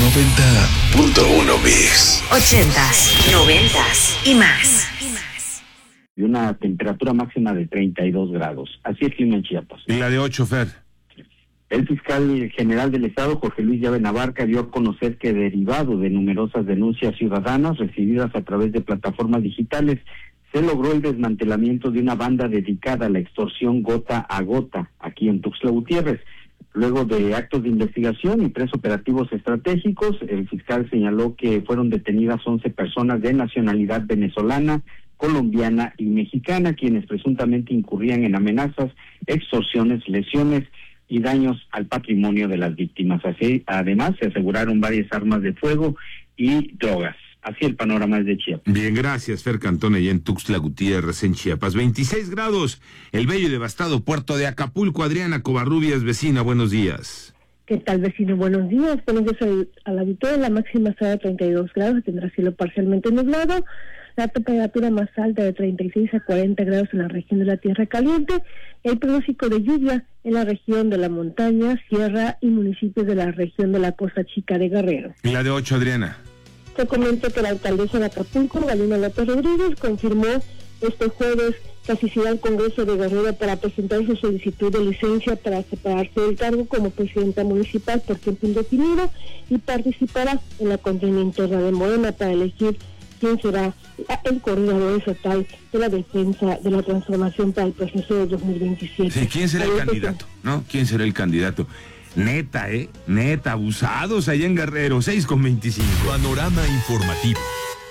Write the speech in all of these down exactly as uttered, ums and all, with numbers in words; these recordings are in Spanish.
noventa punto uno Mix. Ochentas, noventas y más. Y una temperatura máxima de treinta y dos grados. Así es clima en Chiapas. Y la de ocho, Fer. El fiscal general del Estado, Jorge Luis Llave Navarca, dio a conocer que derivado de numerosas denuncias ciudadanas recibidas a través de plataformas digitales, se logró el desmantelamiento de una banda dedicada a la extorsión gota a gota, aquí en Tuxtla Gutiérrez. Luego de actos de investigación y tres operativos estratégicos, el fiscal señaló que fueron detenidas once personas de nacionalidad venezolana, colombiana y mexicana, quienes presuntamente incurrían en amenazas, extorsiones, lesiones y daños al patrimonio de las víctimas. Así, además, se aseguraron varias armas de fuego y drogas. Así el panorama es de Chiapas. Bien, gracias, Fer Cantón, allá en Tuxtla Gutiérrez, en Chiapas. veintiséis grados, el bello y devastado puerto de Acapulco. Adriana Covarrubias, vecina, buenos días. ¿Qué tal, vecino? Buenos días. Buenos días al, al auditorio. La máxima será de treinta y dos grados, tendrá cielo parcialmente nublado. La temperatura más alta de treinta y seis a cuarenta grados en la región de la Tierra Caliente. El pronóstico de lluvia en la región de la montaña, sierra y municipios de la región de la Costa Chica de Guerrero. Y la de ocho, Adriana. Te comento que la alcaldesa de Acapulco, Galina López Rodríguez, confirmó este jueves que asistirá al Congreso de Guerrero para presentar su solicitud de licencia para separarse del cargo como presidenta municipal por tiempo indefinido y participará en la contienda interna de Morena para elegir quién será el coordinador estatal de la defensa de la transformación para el proceso de dos mil veintisiete. Sí, ¿quién será el candidato? ¿No? ¿Quién será el candidato? Neta, ¿eh? Neta, abusados allá en Guerrero, seis con veinticinco. Panorama informativo.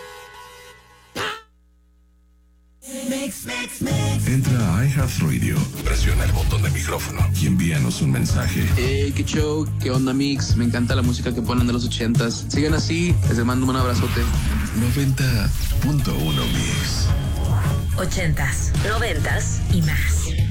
Entra a iHeartRadio, presiona el botón de micrófono y envíanos un mensaje. Hey, qué show, qué onda, Mix. Me encanta la música que ponen de los ochentas. Sigan así, les mando un abrazote. noventa punto uno Mix. Ochentas, noventas y más.